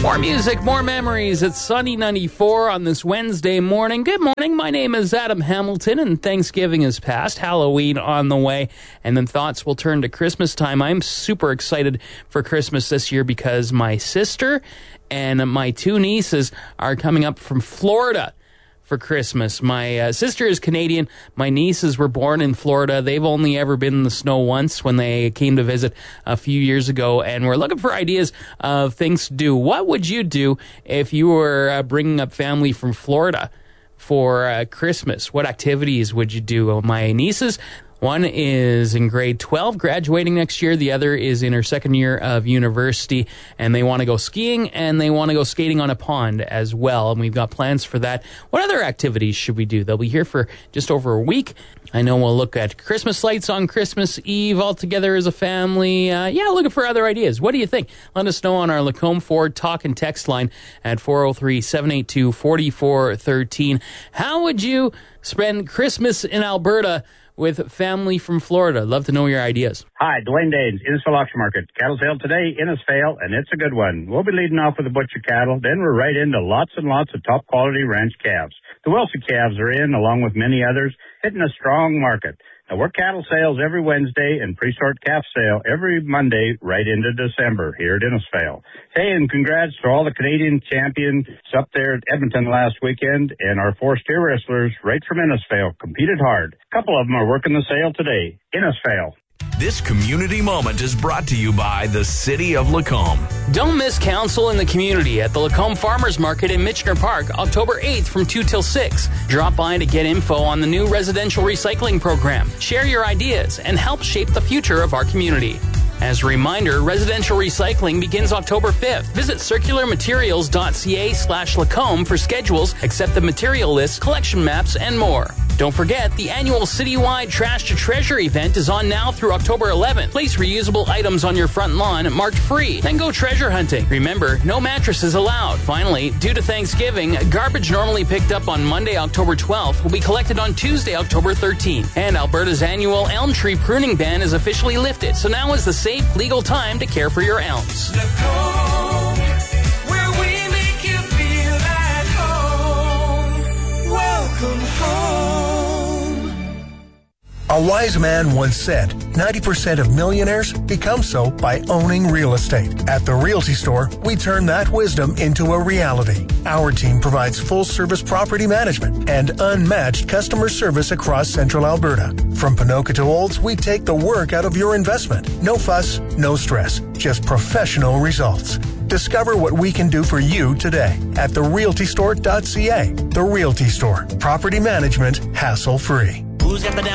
More music, more memories. It's Sunny 94 on this Wednesday morning. Good morning. My name is Adam Hamilton, and Thanksgiving is past, Halloween on the way, and then thoughts will turn to Christmas time. I'm super excited for Christmas this year because my sister and my two nieces are coming up from Florida for Christmas. My sister is Canadian. My nieces were born in Florida. They've only ever been in the snow once when they came to visit a few years ago, and we're looking for ideas of things to do. What would you do if you were bringing up family from Florida for Christmas? What activities would you do? My nieces, one is in grade 12, graduating next year. The other is in her second year of university, and they want to go skiing, and they want to go skating on a pond as well, and we've got plans for that. What other activities should we do? They'll be here for just over a week. I know we'll look at Christmas lights on Christmas Eve all together as a family. Looking for other ideas. What do you think? Let us know on our Lacombe Ford talk and text line at 403-782-4413. How would you spend Christmas in Alberta with family from Florida? Love to know your ideas. Hi, Dwayne Danes, Innisfail Auction Market. Cattle sale today, Innisfail, and it's a good one. We'll be leading off with the butcher cattle, then we're right into lots and lots of top-quality ranch calves. The Wilson calves are in, along with many others, hitting a strong market. Now, we're cattle sales every Wednesday and pre-sort calf sale every Monday right into December here at Innisfail. Hey, and congrats to all the Canadian champions up there at Edmonton last weekend, and our 4 steer wrestlers right from Innisfail competed hard. A couple of them are working the sale today. Innisfail. This community moment is brought to you by the City of Lacombe. Don't miss council in the community at the Lacombe Farmers Market in Michener Park, October 8th from 2 till 6. Drop by to get info on the new residential recycling program, share your ideas, and help shape the future of our community. As a reminder, residential recycling begins October 5th. Visit circularmaterials.ca/Lacombe for schedules, accepted material lists, collection maps, and more. Don't forget, the annual citywide Trash to Treasure event is on now through October 11th. Place reusable items on your front lawn marked free. Then go treasure hunting. Remember, no mattresses allowed. Finally, due to Thanksgiving, garbage normally picked up on Monday, October 12th will be collected on Tuesday, October 13th. And Alberta's annual elm tree pruning ban is officially lifted, so now is the safe, legal time to care for your elms. Lacombe, where we make you feel at home. Welcome home. A wise man once said, 90% of millionaires become so by owning real estate. At the Realty Store, we turn that wisdom into a reality. Our team provides full-service property management and unmatched customer service across Central Alberta. From Ponoka to Olds, we take the work out of your investment. No fuss, no stress, just professional results. Discover what we can do for you today at therealtystore.ca. The Realty Store. Property management, hassle-free. Who's up and down